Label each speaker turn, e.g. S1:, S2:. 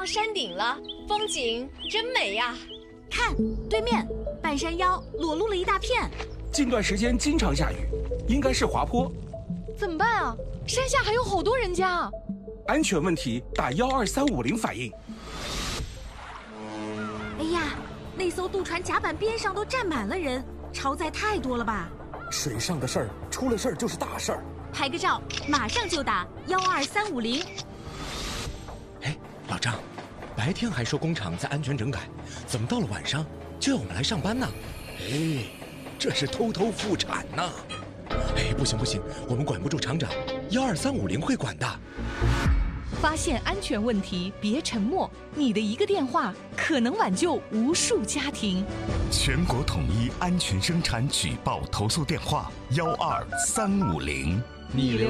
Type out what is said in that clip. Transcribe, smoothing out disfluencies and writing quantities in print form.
S1: 到山顶了，风景真美呀！
S2: 看，对面半山腰裸露了一大片。
S3: 近段时间经常下雨，应该是滑坡。
S4: 怎么办啊？山下还有好多人家。
S3: 安全问题，打12350反映。
S2: 哎呀，那艘渡船甲板边上都站满了人，超载太多了吧？
S5: 水上的事儿，出了事儿就是大事儿。
S2: 拍个照，马上就打12350。
S6: 哎，老张，白天还说工厂在安全整改，怎么到了晚上就要我们来上班呢？哎，这是偷偷复产呢！哎，不行不行，我们管不住厂长，12350会管的。
S4: 发现安全问题，别沉默，你的一个电话可能挽救无数家庭。
S7: 全国统一安全生产举报投诉电话：12350。
S8: 你留